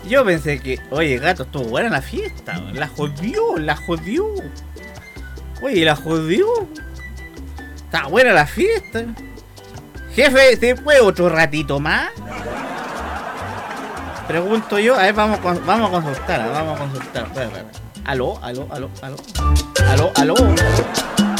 Yo pensé que, oye, gato, estuvo buena la fiesta. La jodió, la jodió. Oye, la jodió. Está buena la fiesta. Jefe, ¿se puede otro ratito más? Pregunto yo, a ver, vamos a consultar, vamos a consultar. Espera. Aló.